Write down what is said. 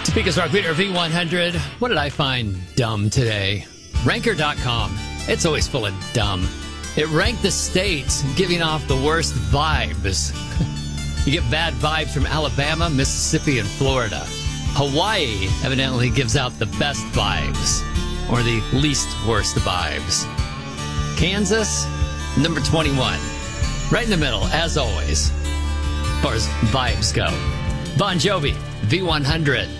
Speakers Rock Leader V100. What did I find dumb today? Ranker.com. It's always full of dumb. It ranked the states giving off the worst vibes. You get bad vibes from Alabama, Mississippi, and Florida. Hawaii evidently gives out the best vibes, or the least worst vibes. Kansas, number 21. Right in the middle, as always, as far as vibes go. Bon Jovi, V100.